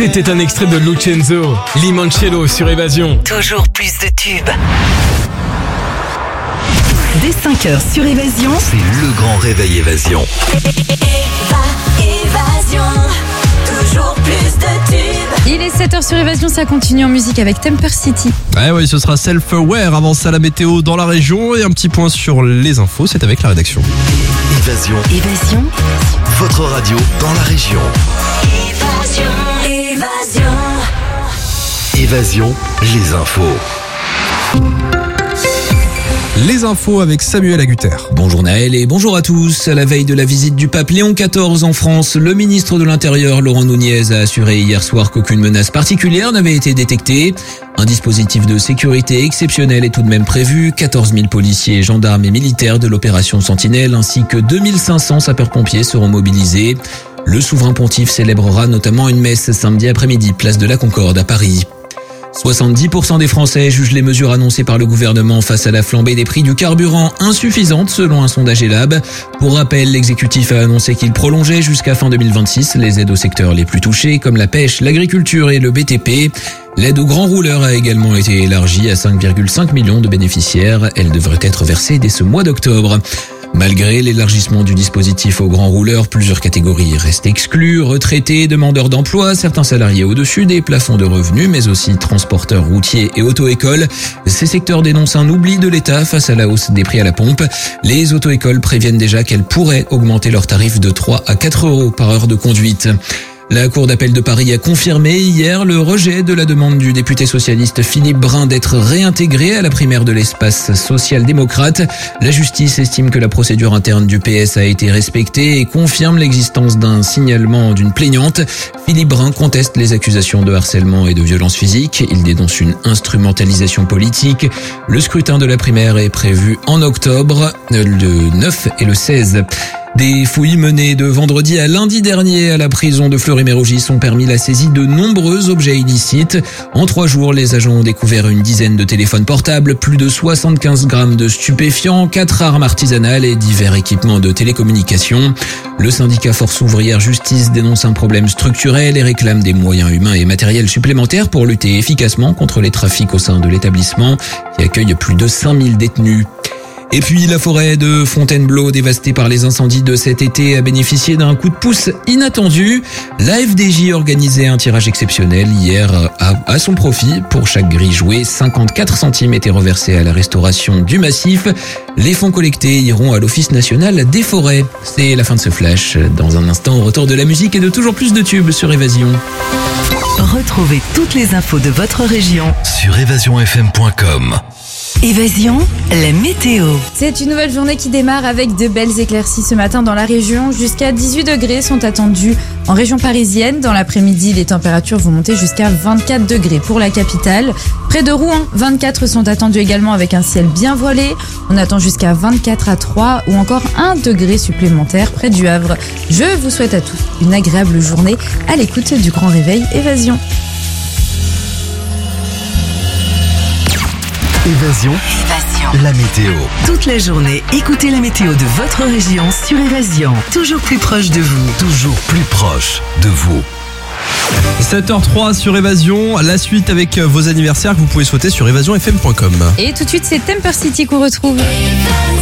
C'était un extrait de Lucenzo, Limoncello sur Évasion. Toujours plus de tubes. Dès 5h sur Évasion, C'est le grand réveil Évasion. Évasion. Toujours plus de tubes. Il est 7h sur Évasion, ça continue en musique avec Temper City. Oui, ce sera Self-Aware. Avant ça, la météo dans la région et un petit point sur les infos, c'est avec la rédaction. Évasion, Évasion, votre radio dans la région. Évasion. Évasion. Évasion, les infos. Les infos avec Samuel Agutter. Bonjour Naël et bonjour à tous. À la veille de la visite du pape Léon XIV en France, le ministre de l'Intérieur Laurent Nunez a assuré hier soir qu'aucune menace particulière n'avait été détectée. Un dispositif de sécurité exceptionnel est tout de même prévu. 14 000 policiers, gendarmes et militaires de l'opération Sentinelle ainsi que 2500 sapeurs-pompiers seront mobilisés. Le souverain pontife célébrera notamment une messe samedi après-midi, place de la Concorde à Paris. 70% des Français jugent les mesures annoncées par le gouvernement face à la flambée des prix du carburant insuffisantes selon un sondage Elab. Pour rappel, l'exécutif a annoncé qu'il prolongeait jusqu'à fin 2026 les aides aux secteurs les plus touchés comme la pêche, l'agriculture et le BTP. L'aide aux grands rouleurs a également été élargie à 5,5 millions de bénéficiaires. Elle devrait être versée dès ce mois d'octobre. Malgré l'élargissement du dispositif aux grands rouleurs, plusieurs catégories restent exclues. Retraités, demandeurs d'emploi, certains salariés au-dessus des plafonds de revenus, mais aussi transporteurs routiers et auto-écoles. Ces secteurs dénoncent un oubli de l'État face à la hausse des prix à la pompe. Les auto-écoles préviennent déjà qu'elles pourraient augmenter leurs tarifs de 3 à 4 euros par heure de conduite. La Cour d'appel de Paris a confirmé hier le rejet de la demande du député socialiste Philippe Brun d'être réintégré à la primaire de l'espace social-démocrate. La justice estime que la procédure interne du PS a été respectée et confirme l'existence d'un signalement d'une plaignante. Philippe Brun conteste les accusations de harcèlement et de violence physique. Il dénonce une instrumentalisation politique. Le scrutin de la primaire est prévu en octobre, le 9 et le 16. Des fouilles menées de vendredi à lundi dernier à la prison de Fleury-Mérogis ont permis la saisie de nombreux objets illicites. En 3 jours, les agents ont découvert une dizaine de téléphones portables, plus de 75 grammes de stupéfiants, 4 armes artisanales et divers équipements de télécommunications. Le syndicat Force ouvrière Justice dénonce un problème structurel et réclame des moyens humains et matériels supplémentaires pour lutter efficacement contre les trafics au sein de l'établissement qui accueille plus de 5000 détenus. Et puis la forêt de Fontainebleau, dévastée par les incendies de cet été, a bénéficié d'un coup de pouce inattendu. La FDJ organisait un tirage exceptionnel hier à son profit. Pour chaque grille jouée, 54 centimes étaient reversés à la restauration du massif. Les fonds collectés iront à l'Office national des forêts. C'est la fin de ce flash. Dans un instant, au retour de la musique et de toujours plus de tubes sur Évasion. retrouvez toutes les infos de votre région. Sur évasionfm.com. Évasion, la météo. C'est une nouvelle journée qui démarre avec de belles éclaircies ce matin dans la région. Jusqu'à 18 degrés sont attendus en région parisienne. Dans l'après-midi, les températures vont monter jusqu'à 24 degrés pour la capitale. Près de Rouen, 24 sont attendus également avec un ciel bien voilé. On attend jusqu'à 24 à 3 ou encore 1 degré supplémentaire près du Havre. Je vous souhaite à tous une agréable journée à l'écoute du Grand Réveil Évasion. Évasion, la météo. Toute la journée, écoutez la météo de votre région sur Évasion. Toujours plus proche de vous. Toujours plus proche de vous. 7h03 sur Évasion, la suite avec vos anniversaires que vous pouvez souhaiter sur évasionfm.com. Et tout de suite, c'est Temper City qu'on retrouve.